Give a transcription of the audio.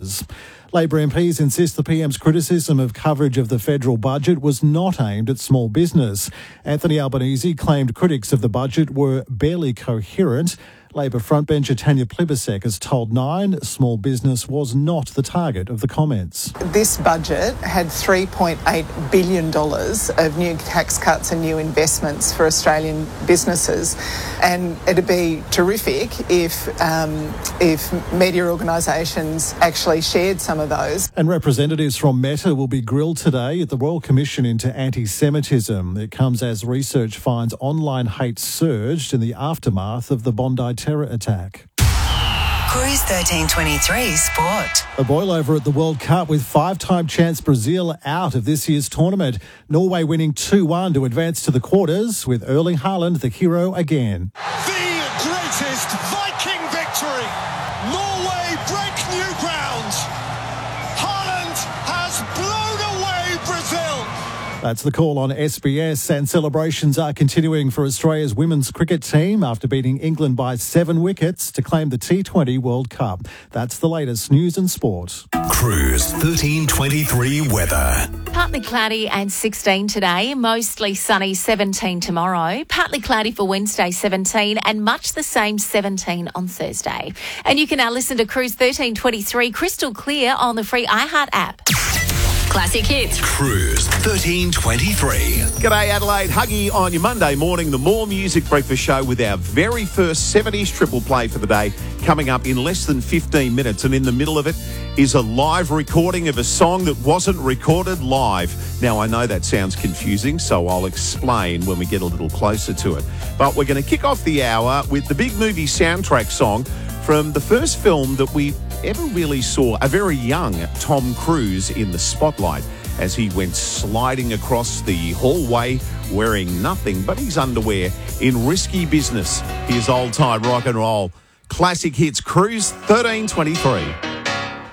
businesses. Labor MPs insist the PM's criticism of coverage of the federal budget was not aimed at small business. Anthony Albanese claimed critics of the budget were barely coherent. Labor frontbencher Tanya Plibersek has told Nine small business was not the target of the comments. This budget had $3.8 billion of new tax cuts and new investments for Australian businesses, and it'd be terrific if media organisations actually shared some of those. And representatives from Meta will be grilled today at the Royal Commission into Anti-Semitism. It comes as research finds online hate surged in the aftermath of the Bondi terror attack. Cruise 1323 Sport. A boil-over at the World Cup with five-time champs Brazil out of this year's tournament. Norway winning 2-1 to advance to the quarters, with Erling Haaland the hero again. The greatest Viking victory. Norway break new ground. Haaland has blown away Brazil. That's the call on SBS, and celebrations are continuing for Australia's women's cricket team after beating England by 7 wickets to claim the T20 World Cup. That's the latest news and sport. Cruise 1323 weather. Partly cloudy and 16 today, mostly sunny 17 tomorrow, partly cloudy for Wednesday 17 and much the same 17 on Thursday. And you can now listen to Cruise 1323 crystal clear on the free iHeart app. Classic hits. Cruise 1323. G'day Adelaide, Huggy on your Monday morning, the More Music Breakfast Show with our very first 70s triple play for the day coming up in less than 15 minutes, and in the middle of it is a live recording of a song that wasn't recorded live. Now I know that sounds confusing, so I'll explain when we get a little closer to it. But we're going to kick off the hour with the big movie soundtrack song from the first film that we ever really saw a very young Tom Cruise in the spotlight as he went sliding across the hallway wearing nothing but his underwear in risky business. Here's old-time rock and roll. Classic hits, Cruise 1323.